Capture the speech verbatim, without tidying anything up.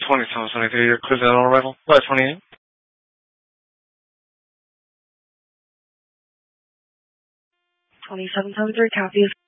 twenty-seven seventy-three, you're clear on arrival. Flight twenty-eight. twenty-seven seventy-three, copy.